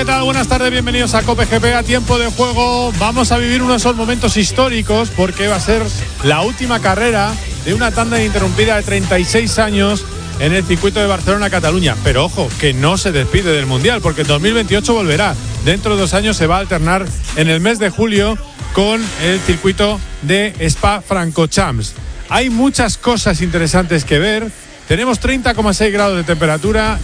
¿qué tal? Buenas tardes, bienvenidos a COPE GP, a tiempo de juego. Vamos a vivir uno de esos momentos históricos porque va a ser la última carrera de una tanda ininterrumpida de 36 años en el circuito de Barcelona-Cataluña. Pero ojo, que no se despide del Mundial porque en 2028 volverá. Dentro de 2 años se va a alternar en el mes de julio con el circuito de Spa-Francorchamps. Hay muchas cosas interesantes que ver. Tenemos 30,6 grados de temperatura,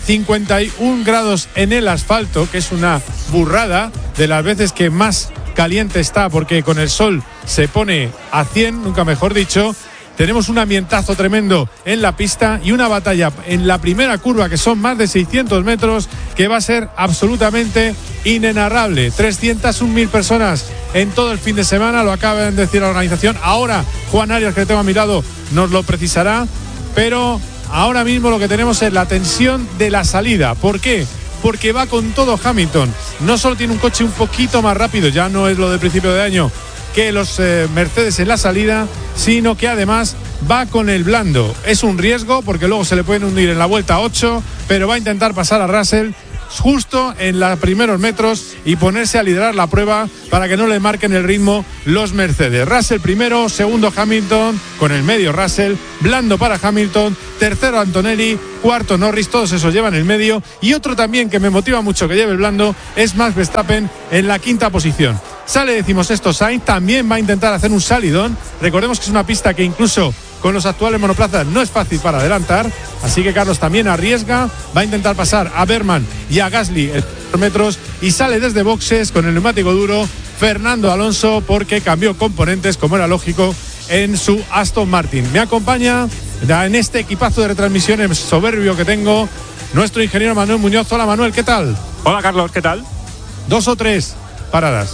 51 grados en el asfalto, que es una burrada de las veces que más caliente está, porque con el sol se pone a 100, nunca mejor dicho. Tenemos un ambientazo tremendo en la pista y una batalla en la primera curva, que son más de 600 metros, que va a ser absolutamente inenarrable. 301.000 personas en todo el fin de semana, lo acaban de decir la organización. Ahora Juan Arias, que tengo a mi lado, nos lo precisará, pero ahora mismo lo que tenemos es la tensión de la salida. ¿Por qué? Porque va con todo Hamilton. No solo tiene un coche un poquito más rápido, ya no es lo de principio de año, que los Mercedes en la salida, sino que además va con el blando. Es un riesgo porque luego se le pueden hundir en la vuelta 8, pero va a intentar pasar a Russell justo en los primeros metros y ponerse a liderar la prueba para que no le marquen el ritmo los Mercedes. Russell primero, segundo Hamilton, con el medio Russell, blando para Hamilton, tercero Antonelli, cuarto Norris, todos esos llevan el medio, y otro también que me motiva mucho que lleve el blando es Max Verstappen en la quinta posición. Sale 16º Sainz, también va a intentar hacer un salidón. Recordemos que es una pista que incluso con los actuales monoplazas no es fácil para adelantar, así que Carlos también arriesga, va a intentar pasar a Berman y a Gasly en metros, y sale desde boxes con el neumático duro Fernando Alonso porque cambió componentes, como era lógico, en su Aston Martin. Me acompaña en este equipazo de retransmisiones soberbio que tengo nuestro ingeniero Manuel Muñoz. Hola Manuel, ¿qué tal? Hola Carlos, ¿qué tal? 2 o 3 paradas.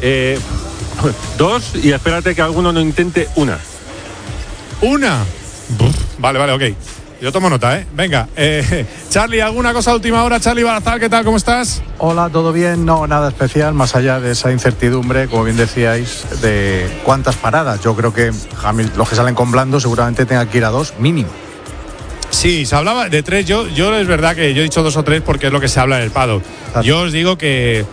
2, y espérate que alguno no intente una. ¿Una? Vale, ok. Yo tomo nota, ¿eh? Venga, Charlie, ¿alguna cosa de última hora? Charlie Barazal, ¿qué tal? ¿Cómo estás? Hola, ¿todo bien? No, nada especial, más allá de esa incertidumbre, como bien decíais, de cuántas paradas. Yo creo que los que salen con blando seguramente tengan que ir a 2 mínimo. Sí, se hablaba de 3. Yo es verdad que yo he dicho 2 o 3 porque es lo que se habla en el paddock. Yo os digo que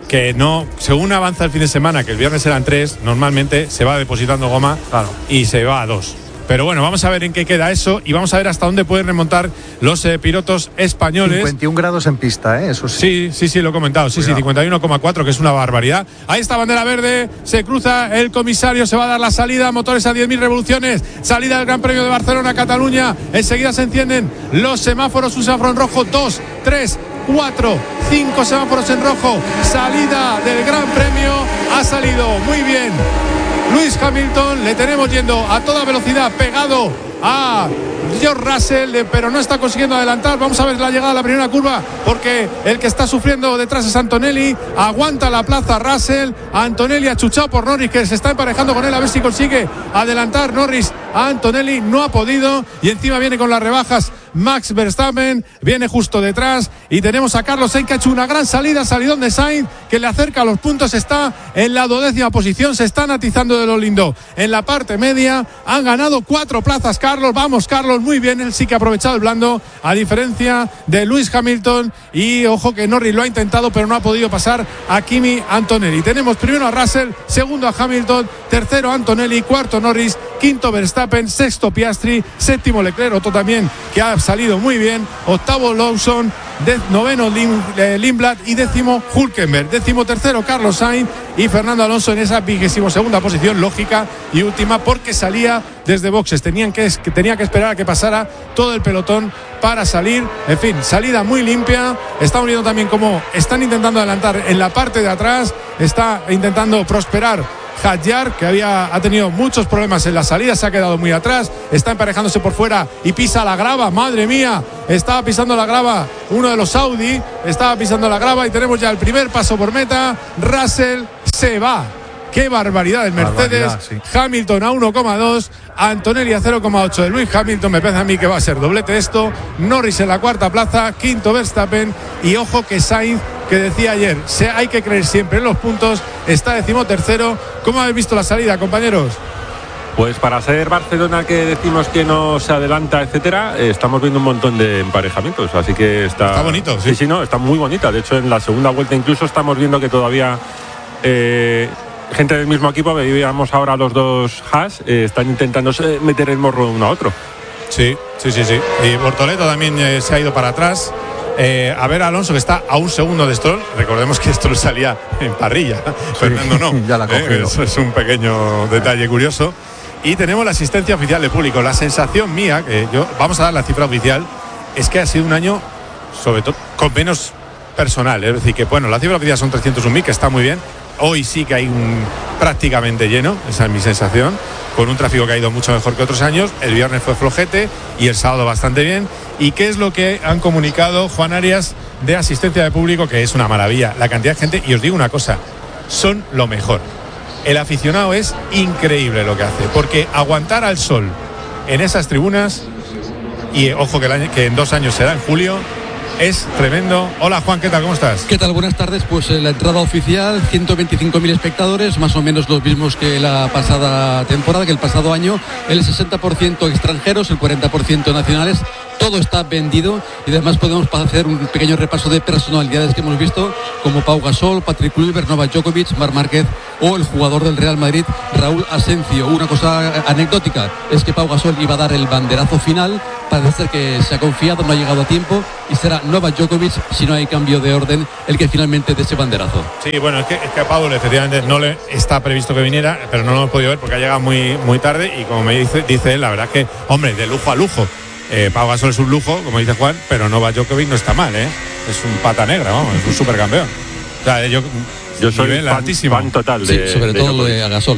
no, según avanza el fin de semana, que el viernes eran 3, normalmente se va depositando goma, claro, y se va a 2. Pero bueno, vamos a ver en qué queda eso y vamos a ver hasta dónde pueden remontar los pilotos españoles. 51 grados en pista, eso sí. Sí, lo he comentado. Sí, 51,4, que es una barbaridad. Ahí está bandera verde, se cruza el comisario, se va a dar la salida, motores a 10.000 revoluciones, salida del Gran Premio de Barcelona, Cataluña. Enseguida se encienden los semáforos, un semáforo en rojo, 2, 3, 4, 5 semáforos en rojo. Salida del Gran Premio, ha salido muy bien Lewis Hamilton, le tenemos yendo a toda velocidad pegado a George Russell, pero no está consiguiendo adelantar. Vamos a ver la llegada a la primera curva, porque el que está sufriendo detrás es Antonelli. Aguanta la plaza Russell, Antonelli achuchado por Norris, que se está emparejando con él a ver si consigue adelantar Norris a Antonelli. No ha podido, y encima viene con las rebajas Max Verstappen, viene justo detrás, y tenemos a Carlos Sainz, que ha hecho una gran salidón de Sainz, que le acerca a los puntos. Está en la 12ª posición, se están atizando de lo lindo en la parte media. Han ganado 4 plazas Carlos. Vamos Carlos, muy bien, él sí que ha aprovechado el blando, a diferencia de Lewis Hamilton, y ojo que Norris lo ha intentado pero no ha podido pasar a Kimi Antonelli. Tenemos primero a Russell, segundo a Hamilton, tercero a Antonelli, cuarto Norris, quinto Verstappen, sexto Piastri, séptimo Leclerc, otro también que ha salido muy bien, octavo Lawson, noveno Lindblad y décimo Hülkenberg, décimo tercero Carlos Sainz y Fernando Alonso en esa 22ª posición, lógica y última porque salía desde boxes. Tenía que esperar a que pasara todo el pelotón para salir. En fin, salida muy limpia. Estamos viendo también cómo están intentando adelantar en la parte de atrás, está intentando prosperar Hadjar, que ha tenido muchos problemas en la salida, se ha quedado muy atrás, está emparejándose por fuera y pisa la grava. Madre mía, estaba pisando la grava uno de los Audi, estaba pisando la grava, y tenemos ya el primer paso por meta. Russell se va. Qué barbaridad el Mercedes, sí. Hamilton a 1,2, Antonelli a 0,8 de Lewis Hamilton. Me parece a mí que va a ser doblete esto. Norris en la cuarta plaza, quinto Verstappen, y ojo que Sainz, que decía ayer, hay que creer siempre en los puntos, está decimotercero. ¿Cómo habéis visto la salida, compañeros? Pues para ser Barcelona, que decimos que no se adelanta, etcétera, estamos viendo un montón de emparejamientos, así que está bonito, sí. Sí, no, está muy bonita. De hecho, en la segunda vuelta incluso estamos viendo que todavía gente del mismo equipo, veíamos ahora los dos Haas, están intentando meter el morro uno a otro. Sí. Y Bortoleto también se ha ido para atrás. A ver, Alonso, que está a un segundo de Stroll. Recordemos que Stroll salía en parrilla. Sí, Fernando no. Ya la ha cogido. Eso es un pequeño detalle curioso. Y tenemos la asistencia oficial de público. La sensación mía, vamos a dar la cifra oficial, es que ha sido un año, sobre todo, con menos personal. Es decir, que bueno, la cifra oficial son 301.000, que está muy bien. Hoy sí que hay prácticamente lleno, esa es mi sensación, con un tráfico que ha ido mucho mejor que otros años. El viernes fue flojete y el sábado bastante bien. ¿Y qué es lo que han comunicado, Juan Arias, de asistencia de público? Que es una maravilla, la cantidad de gente. Y os digo una cosa, son lo mejor. El aficionado es increíble lo que hace, porque aguantar al sol en esas tribunas, y ojo que en 2 años será en julio, es tremendo. Hola Juan, ¿qué tal? ¿Cómo estás? ¿Qué tal? Buenas tardes. Pues la entrada oficial, 125.000 espectadores, más o menos los mismos que la pasada temporada, que el pasado año. El 60% extranjeros, el 40% nacionales. Todo está vendido y además podemos hacer un pequeño repaso de personalidades que hemos visto, como Pau Gasol, Patrick Kluivert, Novak Djokovic, Marc Márquez o el jugador del Real Madrid, Raúl Asencio. Una cosa anecdótica es que Pau Gasol iba a dar el banderazo final, parece ser que se ha confiado, no ha llegado a tiempo y será Novak Djokovic, si no hay cambio de orden, el que finalmente dé ese banderazo. Sí, bueno, es que a Pau efectivamente no le está previsto que viniera, pero no lo hemos podido ver porque ha llegado muy, muy tarde y como me dice él, la verdad es que, hombre, de lujo a lujo. Pau Gasol es un lujo, como dice Juan, pero Novak Djokovic no está mal, es un pata negra, vamos, es un supercampeón. O sea, yo soy nivel altísimo. Fan total de, sí, sobre todo lo de Gasol.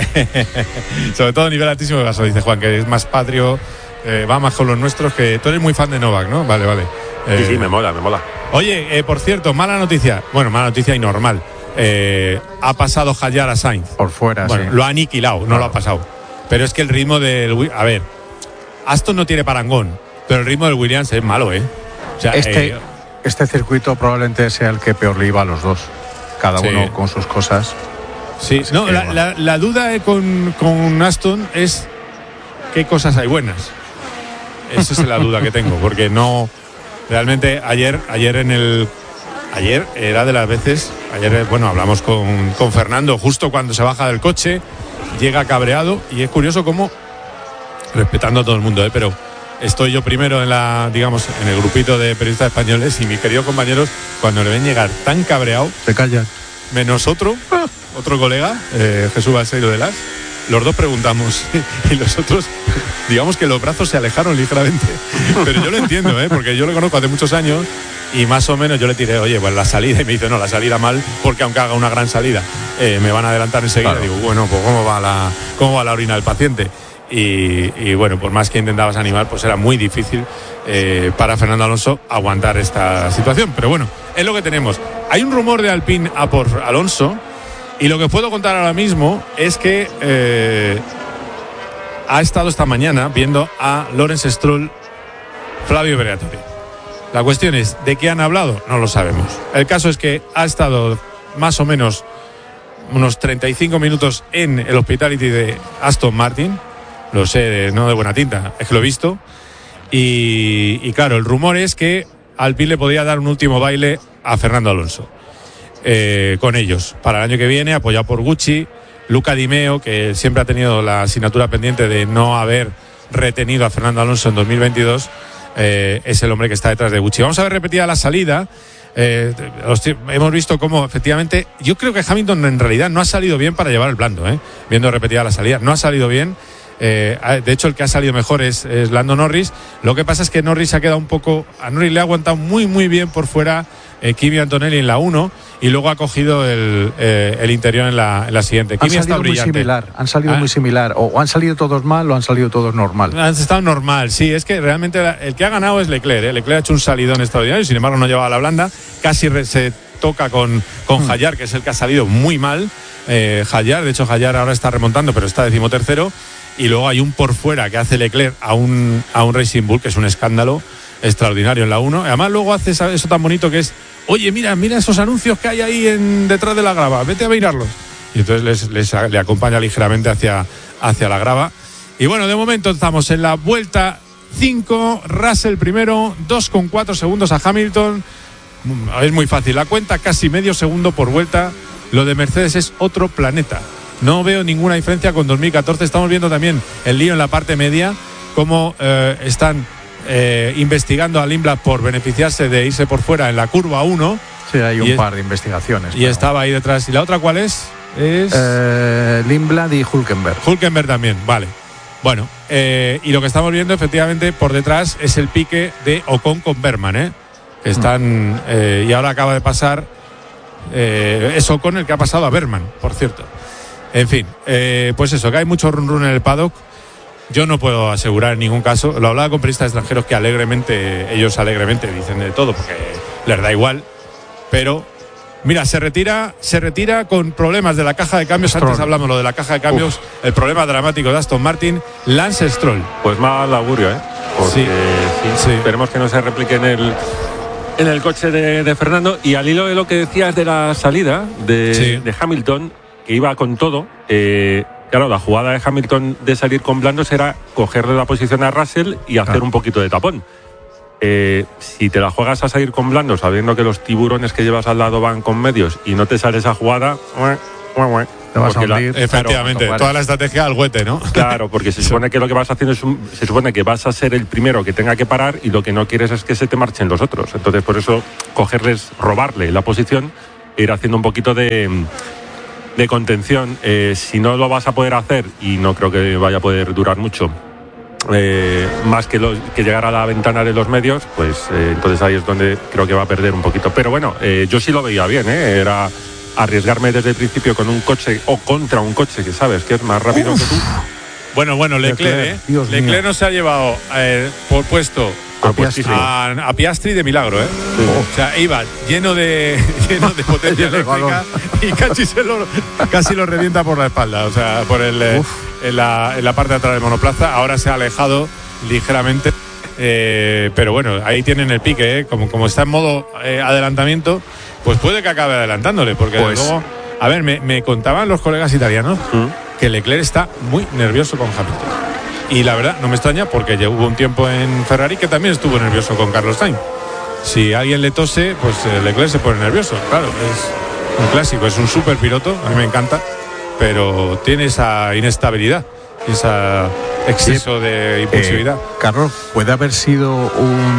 Sobre todo nivel altísimo de Gasol, dice Juan, que es más patrio, va más con los nuestros, que tú eres muy fan de Novak, ¿no? Vale. Sí, me mola. Oye, por cierto, mala noticia y normal. Ha pasado Hadjar a Sainz. Por fuera, bueno, sí. Lo ha aniquilado, no lo ha pasado. Pero es que el ritmo del... A ver, Aston no tiene parangón, pero el ritmo del Williams es malo, O sea, este circuito probablemente sea el que peor le iba a los dos. Cada uno con sus cosas. Sí, no, la duda con Aston es qué cosas hay buenas. Esa es la duda que tengo, porque no... Realmente ayer era de las veces, hablamos con Fernando justo cuando se baja del coche, llega cabreado y es curioso cómo, respetando a todo el mundo, pero estoy yo primero en el grupito de periodistas españoles y mis queridos compañeros, cuando le ven llegar tan cabreado, se callan. Menos otro colega, Jesús Balseiro de Las, los dos preguntamos y los otros, digamos que los brazos se alejaron ligeramente, pero yo lo entiendo, porque yo lo conozco hace muchos años y más o menos yo le tiré, oye, pues la salida, y me dice, no, la salida mal, porque aunque haga una gran salida, me van a adelantar enseguida. Claro. Digo, bueno, pues ¿cómo va la orina del paciente? Y bueno, por más que intentabas animar, pues era muy difícil para Fernando Alonso aguantar esta situación, pero bueno, es lo que tenemos. Hay un rumor de Alpine a por Alonso, y lo que puedo contar ahora mismo es que ha estado esta mañana viendo a Lawrence Stroll, Flavio Briatore. La cuestión es, ¿de qué han hablado? No lo sabemos. El caso es que ha estado más o menos unos 35 minutos en el Hospitality de Aston Martin. Lo sé, no de buena tinta, es que lo he visto. Y claro, el rumor es que Alpine le podía dar un último baile a Fernando Alonso. Con ellos, para el año que viene, apoyado por Gucci. Luca Di Meo, que siempre ha tenido la asignatura pendiente de no haber retenido a Fernando Alonso en 2022, es el hombre que está detrás de Gucci. Vamos a ver repetida la salida. Hemos visto cómo efectivamente, yo creo que Hamilton en realidad no ha salido bien para llevar el blando, viendo repetida la salida, no ha salido bien. De hecho, el que ha salido mejor es Lando Norris. Lo que pasa es que Norris ha quedado un poco, a Norris le ha aguantado muy muy bien por fuera Kimi Antonelli en la 1 y luego ha cogido el interior en la siguiente. Kimi está brillante. Han salido muy similar, o han salido todos mal o han salido todos normal. Han estado normal, sí, es que realmente el que ha ganado es Leclerc. Leclerc ha hecho un salidón extraordinario, sin embargo no llevaba la blanda, casi se toca con Hadjar, que es el que ha salido muy mal. Hadjar, de hecho Hadjar ahora está remontando, pero está 13º. Y luego hay un por fuera que hace Leclerc a un Racing Bull, que es un escándalo extraordinario en la 1. Además luego hace eso tan bonito que es, oye, mira esos anuncios que hay ahí detrás de la grava, vete a mirarlos. y entonces le acompaña ligeramente hacia la grava. Y bueno, de momento estamos en la vuelta 5, Russell primero, 2,4 segundos a Hamilton. Es muy fácil la cuenta, casi medio segundo por vuelta. Lo de Mercedes es otro planeta. No veo ninguna diferencia con 2014. Estamos viendo también el lío en la parte media, cómo están investigando a Lindblad por beneficiarse de irse por fuera en la curva 1. Sí, hay un par de investigaciones. Y estaba ahí detrás. ¿Y la otra cuál es? Lindblad y Hülkenberg. Hülkenberg también, vale. Bueno, y lo que estamos viendo efectivamente por detrás es el pique de Ocon con Bergman, Están y ahora acaba de pasar es Ocon el que ha pasado a Bergman, por cierto. En fin, pues eso, que hay mucho run run en el paddock. Yo no puedo asegurar en ningún caso. Lo hablaba con periodistas extranjeros que ellos alegremente dicen de todo porque les da igual. Pero mira, se retira con problemas de la caja de cambios. Stroll. Antes hablamos lo de la caja de cambios. El problema dramático de Aston Martin, Lance Stroll. Pues mal augurio, porque sí. Esperemos que no se replique en el coche de Fernando. Y al hilo de lo que decías de la salida de Hamilton, que iba con todo, claro, la jugada de Hamilton de salir con blandos era cogerle la posición a Russell y hacer un poquito de tapón. Si te la juegas a salir con blandos sabiendo que los tiburones que llevas al lado van con medios y no te sale esa jugada, te vas a hundir. Efectivamente, claro, toda la estrategia al huete, ¿no? Claro, porque se supone que lo que vas haciendo se supone que vas a ser el primero que tenga que parar y lo que no quieres es que se te marchen los otros. Entonces, por eso, robarle la posición e ir haciendo un poquito de contención. Si no lo vas a poder hacer, y no creo que vaya a poder durar mucho, más que llegar a la ventana de los medios, pues entonces ahí es donde creo que va a perder un poquito. Pero bueno, yo sí lo veía bien, era arriesgarme desde el principio con un coche o contra un coche que sabes que es más rápido que tú. Bueno, Leclerc no se ha llevado por puesto a Piastri de milagro, Sí. O sea, iba lleno de potencia eléctrica y casi lo revienta por la espalda, o sea, por en la parte de atrás del monoplaza. Ahora se ha alejado ligeramente, pero bueno, ahí tienen el pique, como está en modo adelantamiento, pues puede que acabe adelantándole, porque luego, a ver, me contaban los colegas italianos que Leclerc está muy nervioso con Hamilton. Y la verdad, no me extraña porque ya hubo un tiempo en Ferrari que también estuvo nervioso con Carlos Sainz. Si alguien le tose, pues Leclerc se pone nervioso. Claro, es un clásico, es un super piloto, a mí me encanta, pero tiene esa inestabilidad, ese exceso de impulsividad. Carlos, ¿puede haber sido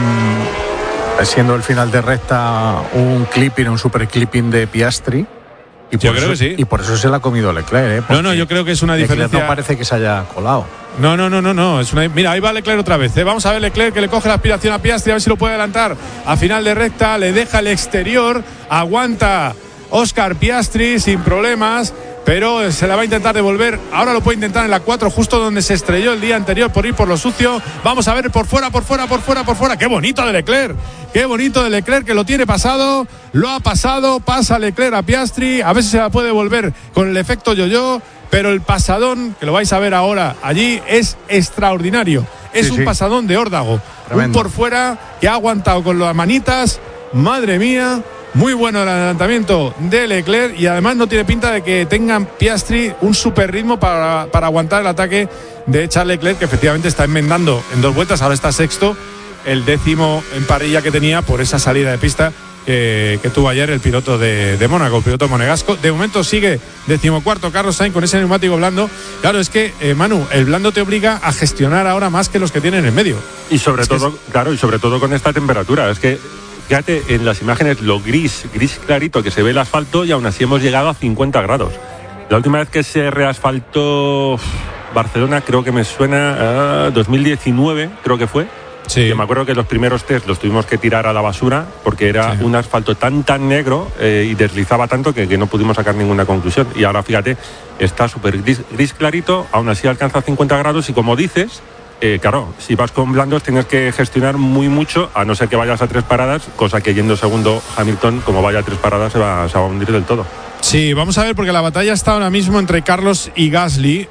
siendo el final de recta, un clipping, un super clipping de Piastri? Yo creo que sí. Y por eso se la ha comido Leclerc, No, yo creo que es una diferencia. Leclerc no parece que se haya colado. No. Mira, ahí va Leclerc otra vez. Vamos a ver Leclerc que le coge la aspiración a Piastri, a ver si lo puede adelantar. A final de recta, le deja el exterior, aguanta Oscar Piastri sin problemas, pero se la va a intentar devolver. Ahora lo puede intentar en la 4, justo donde se estrelló el día anterior por ir por lo sucio. Vamos a ver por fuera. Qué bonito de Leclerc, que lo tiene pasado. Lo ha pasado, pasa Leclerc a Piastri. A ver si se la puede devolver con el efecto yo-yo. Pero el pasadón, que lo vais a ver ahora allí, es extraordinario. Es un pasadón de órdago. Tremendo. Un por fuera que ha aguantado con las manitas. Madre mía. Muy bueno el adelantamiento de Leclerc y además no tiene pinta de que tengan Piastri un super ritmo para aguantar el ataque de Charles Leclerc, que efectivamente está enmendando en 2 vueltas, ahora está sexto, el 10º en parrilla que tenía por esa salida de pista que tuvo ayer el piloto de Mónaco, el piloto monegasco. De momento sigue 14º Carlos Sainz con ese neumático blando. Claro, es que Manu, el blando te obliga a gestionar ahora más que los que tienen en el medio. Y sobre todo con esta temperatura, es que fíjate en las imágenes lo gris clarito que se ve el asfalto y aún así hemos llegado a 50 grados. La última vez que se reasfaltó Barcelona, creo que me suena 2019, creo que fue. Sí. Que me acuerdo que los primeros test los tuvimos que tirar a la basura porque era un asfalto tan negro y deslizaba tanto que no pudimos sacar ninguna conclusión. Y ahora fíjate, está súper gris clarito, aún así alcanza 50 grados y como dices, claro, si vas con blandos tienes que gestionar mucho, a no ser que vayas a 3 paradas, cosa que yendo segundo Hamilton, como vaya a 3 paradas, se va a hundir del todo. Sí, vamos a ver, porque la batalla está ahora mismo entre Carlos y Gasly.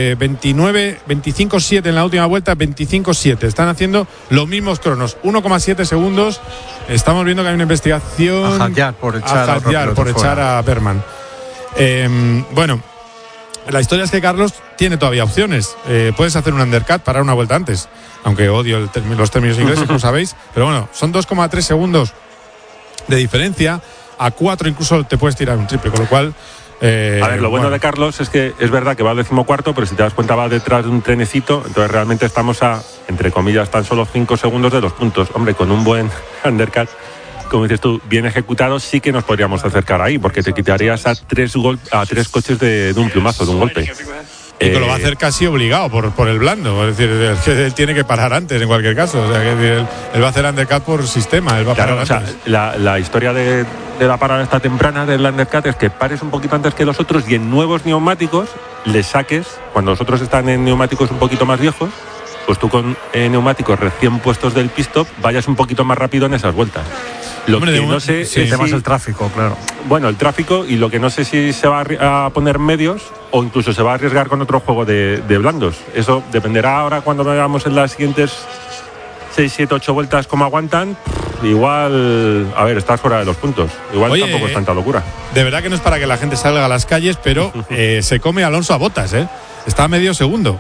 25-7 en la última vuelta, 25-7. Están haciendo los mismos cronos, 1,7 segundos. Estamos viendo que hay una investigación a Hadjar por echar a Bergman. Bueno, la historia es que Carlos tiene todavía opciones. Puedes hacer un undercut, parar una vuelta antes, aunque odio los términos ingleses, como sabéis, pero bueno, son 2,3 segundos de diferencia. A 4 incluso te puedes tirar un triple, con lo cual... a ver, lo bueno de Carlos es que es verdad que va al 14º, pero si te das cuenta va detrás de un trenecito, entonces realmente estamos a, entre comillas, tan solo 5 segundos de los puntos. Hombre, con un buen undercut, como dices tú, bien ejecutado, sí que nos podríamos acercar ahí, porque te quitarías a 3 coches de un plumazo, de un golpe. Y que lo va a hacer casi obligado por el blando, es decir, él tiene que parar antes en cualquier caso, o sea, que él va a hacer undercut por sistema, él va a parar antes. La historia de la parada esta temprana del undercut es que pares un poquito antes que los otros y en nuevos neumáticos le saques, cuando los otros están en neumáticos un poquito más viejos, pues tú con neumáticos recién puestos del pit stop vayas un poquito más rápido en esas vueltas. Lo que no sé es el tráfico, claro. Bueno, el tráfico, y lo que no sé si se va a poner medios o incluso se va a arriesgar con otro juego de blandos. Eso dependerá ahora cuando veamos en las siguientes 6, 7, 8 vueltas cómo aguantan. Igual, a ver, estás fuera de los puntos. Igual tampoco es tanta locura. De verdad que no es para que la gente salga a las calles, pero se come Alonso a Bottas, Está a medio segundo.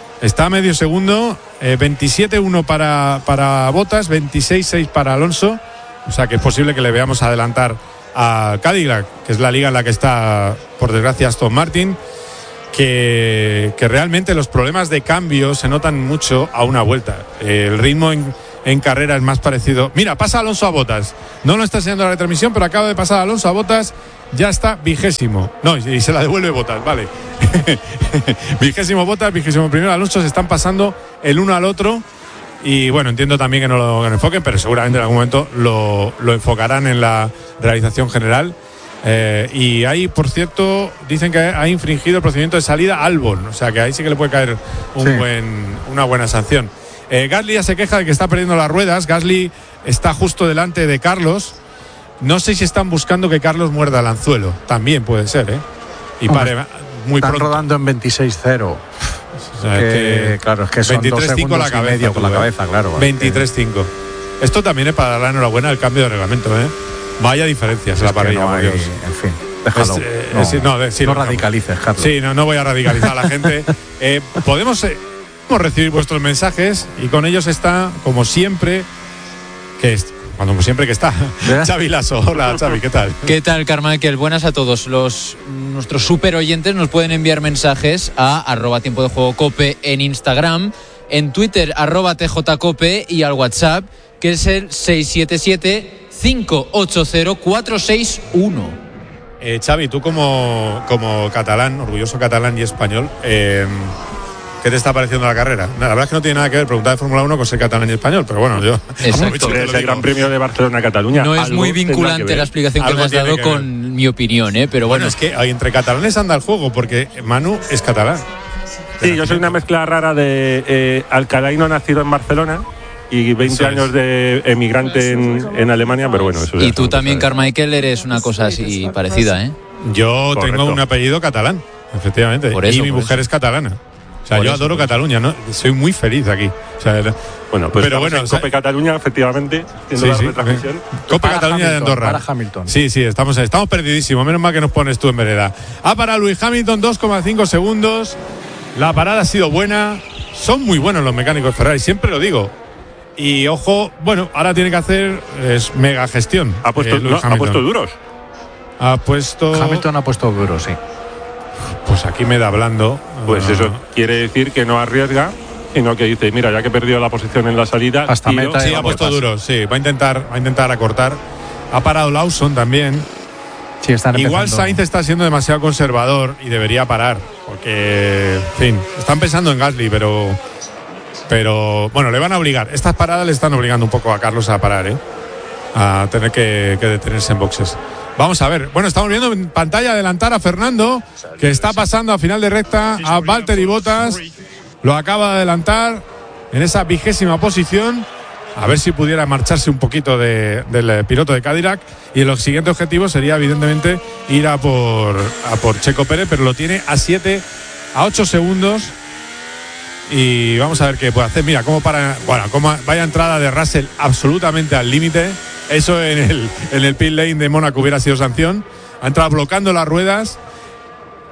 27-1 para Bottas, 26-6 para Alonso. O sea que es posible que le veamos adelantar a Cadillac, que es la liga en la que está, por desgracia, Aston Martin, que realmente los problemas de cambio se notan mucho a una vuelta. El ritmo en carrera es más parecido. Mira, pasa Alonso a Bottas. No lo está enseñando la retransmisión, pero acaba de pasar Alonso a Bottas. Ya está 20º. No, y se la devuelve Bottas, vale. 20º Bottas, 21º Alonso, se están pasando el uno al otro. Y bueno, entiendo también que no lo enfoquen, pero seguramente en algún momento lo enfocarán en la realización general. Y ahí, por cierto, dicen que ha infringido el procedimiento de salida Albon, o sea que ahí sí que le puede caer una buena sanción. Gasly ya se queja de que está perdiendo las ruedas. Gasly está justo delante de Carlos. No sé si están buscando que Carlos muerda el anzuelo, también puede ser, y pare muy están pronto. Rodando en 26-0. O sea, claro, es que son 23-5 la cabeza, medio con la cabeza, claro. 23-5. Esto también es para dar la enhorabuena al cambio de reglamento, Vaya diferencias en la parrilla, no hay, en fin, déjalo. No radicalices, Carlos. Sí, no voy a radicalizar a la gente. Podemos recibir vuestros mensajes y con ellos está, como siempre, Xavi Lasso. Hola, Xavi, ¿qué tal? ¿Qué tal, Carmichael? Buenas a todos. Nuestros super oyentes nos pueden enviar mensajes a @tiempo de juego cope en Instagram, en Twitter @tjcope y al WhatsApp, que es el 677-580-461. Xavi, tú como catalán, orgulloso catalán y español, ¿qué te está pareciendo la carrera? La verdad es que no tiene nada que ver preguntar de Fórmula 1 con ser catalán y español, pero bueno, yo aprovecho que es el Gran Premio de Barcelona-Cataluña. No es muy vinculante la explicación que me has dado con mi opinión, pero bueno. Es que entre catalanes anda el juego, porque Manu es catalán. Sí, yo soy una mezcla rara de alcalaíno nacido en Barcelona y 20 años de emigrante en Alemania, pero bueno, eso. Y tú también, Carmichael, eres una cosa así parecida, Yo tengo un apellido catalán, efectivamente, y mi mujer es catalana. O sea, yo adoro Cataluña, ¿no? Soy muy feliz aquí. O sea, bueno, pues pero bueno, Cope Cataluña, efectivamente, haciendo la retransmisión. Cope Cataluña de Andorra. Para Hamilton. Sí, estamos perdidísimos. Menos mal que nos pones tú en vereda. Para Lewis Hamilton, 2,5 segundos. La parada ha sido buena. Son muy buenos los mecánicos Ferrari, siempre lo digo. Y ojo, bueno, ahora tiene que hacer mega gestión. Ha puesto duros. Hamilton ha puesto duros, sí. Pues aquí me da blando. Pues eso quiere decir que no arriesga, sino que dice, mira, ya que he perdido la posición en la salida, hasta meta. Sí, ha puesto duro, sí, va a intentar acortar. Ha parado Lawson también. Sí, igual Sainz está siendo demasiado conservador y debería parar, porque, en fin, están pensando en Gasly, pero bueno, le van a obligar. Estas paradas le están obligando un poco a Carlos a parar, a tener que detenerse en boxes. Vamos a ver. Bueno, estamos viendo en pantalla adelantar a Fernando, que está pasando a final de recta a Valtteri Bottas. Lo acaba de adelantar en esa 20ª posición. A ver si pudiera marcharse un poquito del piloto de Cadillac. Y el siguiente objetivo sería, evidentemente, ir a por Checo Pérez, pero lo tiene a 8 segundos. Y vamos a ver qué puede hacer. Mira, como vaya entrada de Russell absolutamente al límite. Eso en el pit lane de Mónaco hubiera sido sanción. Ha entrado bloqueando las ruedas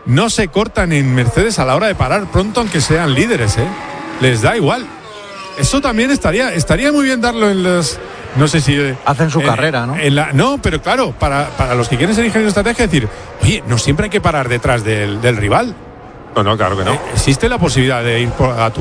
no se cortan en Mercedes a la hora de parar pronto, aunque sean líderes, les da igual. Eso también estaría muy bien darlo en los... No sé si... hacen su carrera, ¿no? No, pero claro, para los que quieren ser ingenieros de estrategia, decir, oye, no siempre hay que parar detrás del rival. No, claro que no. Existe la posibilidad de ir a tu